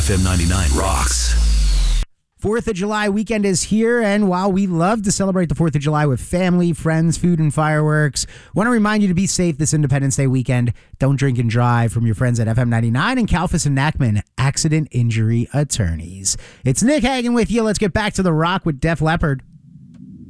FM 99 rocks. 4th of July weekend is here, and while we love to celebrate the 4th of July with family, friends, food, and fireworks, want to remind you to be safe this Independence Day weekend. Don't drink and drive from your friends at FM 99 and Kalfas and Nachman, accident injury attorneys. It's Nick Hagan with you. Let's get back to the rock with Def Leppard.